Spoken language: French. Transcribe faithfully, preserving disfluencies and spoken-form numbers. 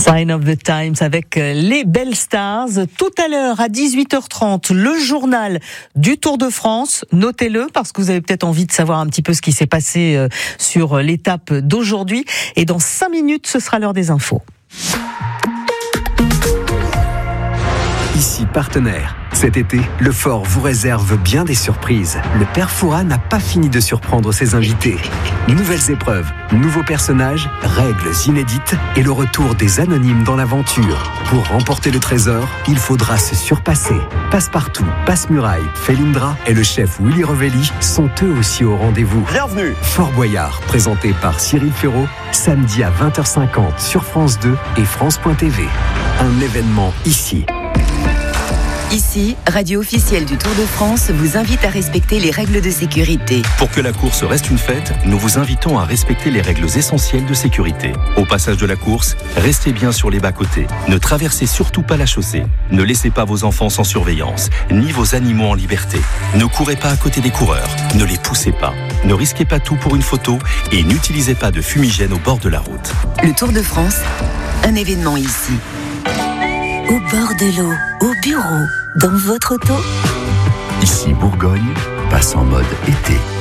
Sign of the Times avec les belles stars. Tout à l'heure à dix-huit heures trente, le journal du Tour de France. Notez-le parce que vous avez peut-être envie de savoir un petit peu ce qui s'est passé sur l'étape d'aujourd'hui. Et dans cinq minutes, ce sera l'heure des infos. Ici Partenaire. Cet été, le Fort vous réserve bien des surprises. Le père Fouras n'a pas fini de surprendre ses invités. Nouvelles épreuves, nouveaux personnages, règles inédites et le retour des anonymes dans l'aventure. Pour remporter le trésor, il faudra se surpasser. Passepartout, Passe-Muraille, Felindra et le chef Willy Revelli sont eux aussi au rendez-vous. Bienvenue. Fort Boyard, présenté par Cyril Ferraud, samedi à vingt heures cinquante sur France deux et France point T V. Un événement ici. Ici, radio officielle du Tour de France vous invite à respecter les règles de sécurité. Pour que la course reste une fête, nous vous invitons à respecter les règles essentielles de sécurité. Au passage de la course, restez bien sur les bas-côtés. Ne traversez surtout pas la chaussée. Ne laissez pas vos enfants sans surveillance, ni vos animaux en liberté. Ne courez pas à côté des coureurs. Ne les poussez pas. Ne risquez pas tout pour une photo et n'utilisez pas de fumigène au bord de la route. Le Tour de France, un événement ici. Au bord de l'eau, au bureau, dans votre auto. Ici Bourgogne passe en mode été.